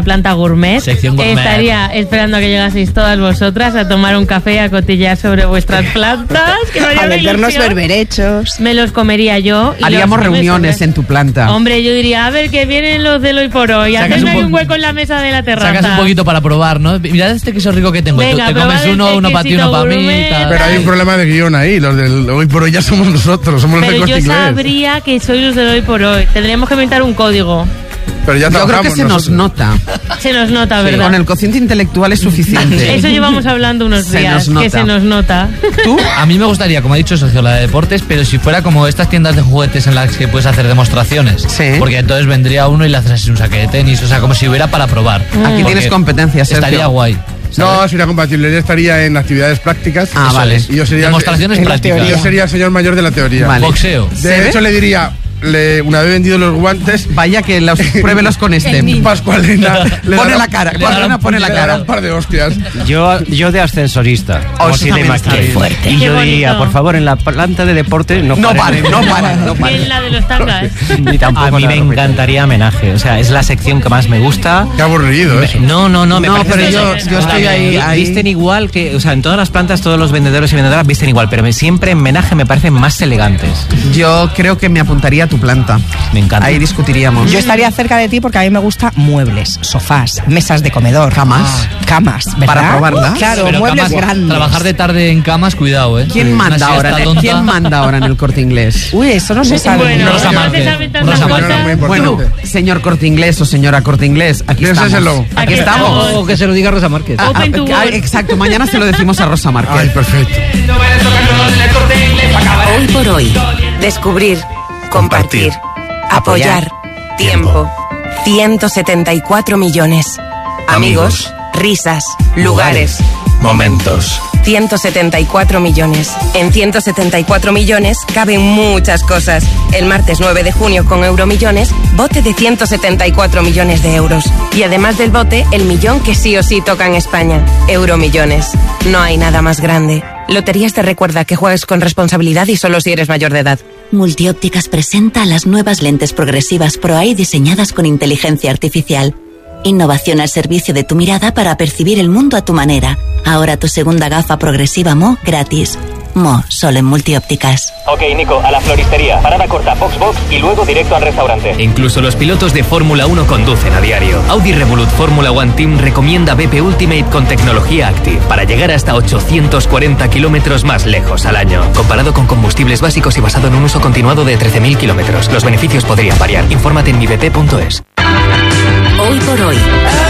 Planta Gourmet. Sección gourmet. Estaría esperando a que llegaseis todas vosotras a tomar un café y a cotillar sobre vuestras plantas. Que me haría A una vendernos ilusión. berberechos. Me los comería yo. Y Haríamos los comes reuniones sobre- en tu planta. Hombre, yo diría, a ver, que vienen los del hoy por hoy. Sacas Hacedme un ahí po- un hueco en la mesa de la terraza. Sacas un poquito para probar, ¿no? Mirad este queso rico que tengo. Venga, Tú te comes probad uno, este uno para ti, uno quesito para mí. gourmet. Tal. Pero hay un problema de guión ahí. Los del hoy por hoy ya somos nosotros, somos los del Pero Corte yo Inglés. sabría que sois los del hoy por hoy. Tendríamos que inventar un código. Pero ya Yo creo que trabajamos se nos nosotros. nota. Se nos nota, ¿verdad? Con el cociente intelectual es suficiente. Eso llevamos hablando unos Se días, nos nota. que se nos nota. ¿Tú? A mí me gustaría, como ha dicho Socio, la de deportes, pero si fuera como estas tiendas de juguetes en las que puedes hacer demostraciones. Sí. Porque entonces vendría uno y le haces así un saque de tenis, o sea, como si hubiera para probar. Aquí Porque tienes competencias, Sergio. Estaría guay. No, sería compatible. Yo estaría en actividades prácticas. Ah, Eso vale. es. Y yo sería Demostraciones en la prácticas. teoría. Yo sería el señor mayor de la teoría. Vale. Boxeo. De hecho, le diría, una vez vendido los guantes, Vaya que pruébelos con este. Pascualina le Pone dará- la cara. le dará Pascualina pone la le dará cara. un par de hostias. Yo de ascensorista, como eso dilema también está aquí. bien. Fuerte. Y Qué yo diría, bonito. por favor, en la planta de deporte no No paren. paren, no paren, no En paren. la de los tangas. Ni tampoco A mí la me ropa. encantaría homenaje, o sea, es la sección que más me gusta. Qué aburrido eso. No, me No, parece pero que- yo estoy ahí. Visten igual que, o sea, en todas las plantas todos los vendedores y vendedoras visten igual, pero siempre en homenaje me parecen más elegantes. Yo creo que me apuntaría a tu planta. Me encanta. Ahí discutiríamos. Yo estaría cerca de ti porque a mí me gustan muebles, sofás, mesas de comedor. Camas. Camas, ¿verdad? Para probarlas. Claro, Pero muebles camas, grandes. trabajar de tarde en camas, cuidado, ¿eh? ¿Quién Una manda ahora? siesta tonta. ¿Quién manda ahora en el Corte Inglés? Uy, eso no se sabe. Bueno, Rosa no Márquez. haces tantas Rosa cosas. Márquez. Muy Bueno, importante. señor Corte Inglés o señora Corte Inglés, aquí Piénseselo. estamos. Aquí estamos. estamos. O que se lo diga Rosa Márquez. Open to work. Exacto, mañana se lo decimos a Rosa Márquez. Ay, perfecto. Hoy por hoy. Descubrir. Compartir. Apoyar. Tiempo. 174 millones. Amigos. Risas. Lugares. Momentos. 174 millones. En 174 millones caben muchas cosas. El martes 9 de junio con Euromillones, bote de 174 millones de euros. Y además del bote, el millón que sí o sí toca en España. Euromillones. No hay nada más grande. Loterías te recuerda que juegues con responsabilidad y solo si eres mayor de edad. Multiópticas presenta las nuevas lentes progresivas ProEye diseñadas con inteligencia artificial. Innovación al servicio de tu mirada para percibir el mundo a tu manera. Ahora tu segunda gafa progresiva Mo gratis. Mo, solo en Multiópticas. Ok, Nico, a la floristería. Parada corta, box y luego directo al restaurante. Incluso los pilotos de Fórmula 1 conducen a diario. Audi Revolut Fórmula One Team recomienda BP Ultimate con tecnología Active para llegar hasta 840 kilómetros más lejos al año. Comparado con combustibles básicos y basado en un uso continuado de 13.000 kilómetros. Los beneficios podrían variar. Infórmate en mibp.es. Hoy por hoy.